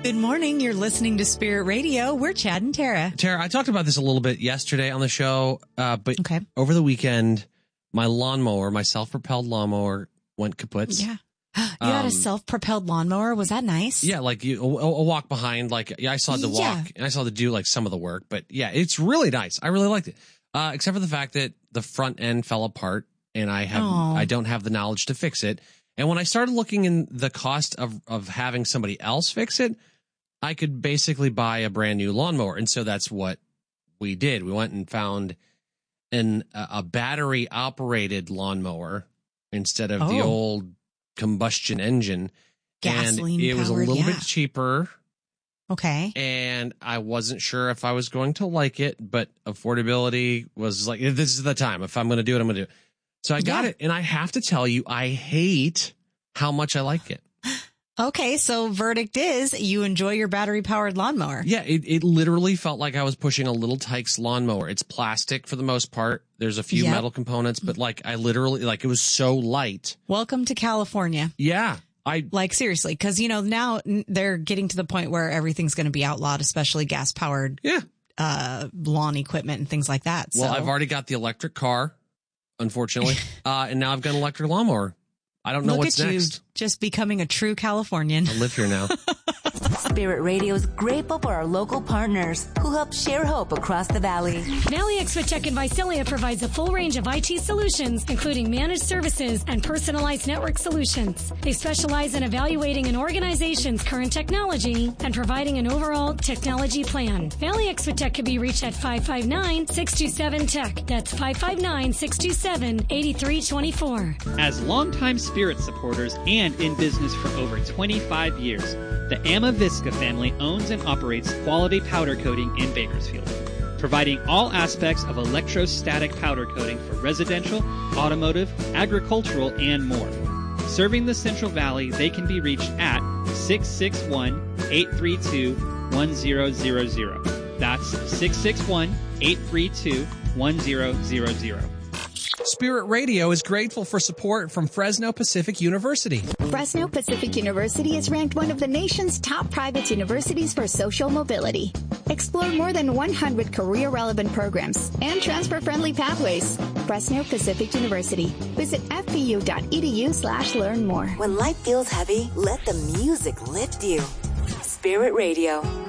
Good morning. You're listening to Spirit Radio. We're Chad and Tara. Tara, I talked about this a little bit yesterday on the show, but over the weekend, my lawnmower, my self-propelled lawnmower, went kaput. Yeah. You had a self-propelled lawnmower? Was that nice? Yeah, like a walk behind. Like, I saw the walk and I saw the do like some of the work, but yeah, it's really nice. I really liked it. Except for the fact that the front end fell apart and I don't have the knowledge to fix it. And when I started looking in the cost of having somebody else fix it, I could basically buy a brand new lawnmower. And so that's what we did. We went and found a battery operated lawnmower instead of the old combustion engine. Gasoline and it was a little bit cheaper. Okay. And I wasn't sure if I was going to like it, but affordability was like, this is the time. If I'm going to do it, I'm going to do it. So I got it. And I have to tell you, I hate how much I like it. Okay, so verdict is you enjoy your battery-powered lawnmower. Yeah, it literally felt like I was pushing a little Tykes lawnmower. It's plastic for the most part. There's a few metal components, but like I literally, like it was so light. Welcome to California. Yeah. Like seriously, because you know now they're getting to the point where everything's going to be outlawed, especially gas-powered lawn equipment and things like that. Well, I've already got the electric car, unfortunately, and now I've got an electric lawnmower. I don't know what's next. Look at you, just becoming a true Californian. I live here now. Spirit Radio is grateful for our local partners who help share hope across the valley. Valley Exotech in Visalia provides a full range of IT solutions, including managed services and personalized network solutions. They specialize in evaluating an organization's current technology and providing an overall technology plan. Valley Exotech can be reached at 559-627-TECH. That's 559-627-8324. As longtime Spirit supporters and in business for over 25 years, the Amavisca family owns and operates Quality Powder Coating in Bakersfield, providing all aspects of electrostatic powder coating for residential, automotive, agricultural, and more. Serving the Central Valley, they can be reached at 661-832-1000. That's 661-832-1000. Spirit Radio is grateful for support from Fresno Pacific University. Fresno Pacific University is ranked one of the nation's top private universities for social mobility. Explore more than 100 career-relevant programs and transfer-friendly pathways. Fresno Pacific University. Visit fpu.edu/learn more. When life feels heavy, let the music lift you. Spirit Radio.